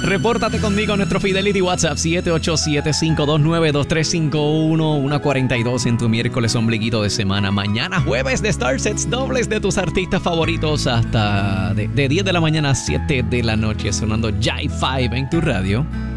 Repórtate conmigo a nuestro Fidelity WhatsApp 787-529-2351, 1:42 en tu miércoles ombliguito de semana. Mañana jueves de Star Sets dobles de tus artistas favoritos hasta de 10 de la mañana a 7 de la noche sonando Jive 5 en tu radio.